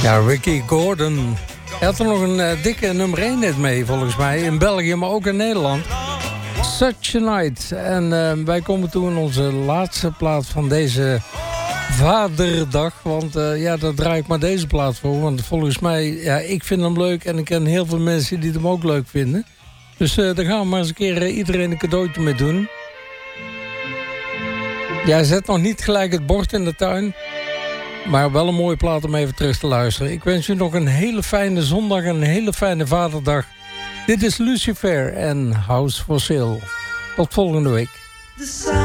Ja, Ricky Gordon. Hij had er nog een dikke nummer 1 net mee, volgens mij. In België, maar ook in Nederland. Such a Night. En wij komen toe in onze laatste plaat van deze Vaderdag. Want ja, daar draai ik maar deze plaat voor. Want volgens mij, ja, ik vind hem leuk. En ik ken heel veel mensen die hem ook leuk vinden. Dus daar gaan we maar eens een keer iedereen een cadeautje mee doen. Ja, zet nog niet gelijk het bord in de tuin. Maar wel een mooie plaat om even terug te luisteren. Ik wens u nog een hele fijne zondag en een hele fijne Vaderdag. Dit is Lucifer en House for Sale. Tot volgende week.